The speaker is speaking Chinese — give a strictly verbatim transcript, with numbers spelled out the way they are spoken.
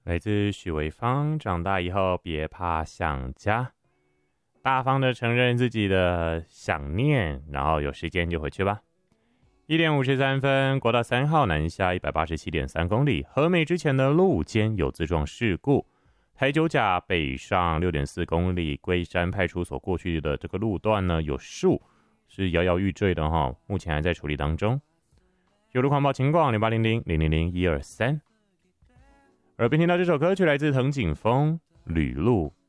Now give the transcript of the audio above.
来自许维芳，长大以后别怕想家，大方的承认自己的想念，然后有时间就回去吧。一点五十三分，国道三号南下一百八十七点三公里，和美之前的路肩有自撞事故。台九甲北上六点四公里，龟山派出所过去的这个路段呢，有树是摇摇欲坠的哈，目前还在处理当中。有路况报情况零八零零零零零一二三。耳边听到这首歌曲来自藤井风《旅路》。